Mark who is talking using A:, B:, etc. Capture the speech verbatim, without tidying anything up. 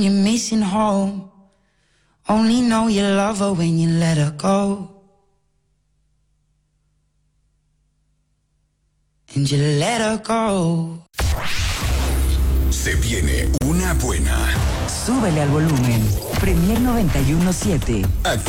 A: You're missing home. Only know you love her when you let her go. And you let her go.
B: Se viene una buena.
C: Súbele al volumen. Premier noventa y uno punto siete.
B: Activa.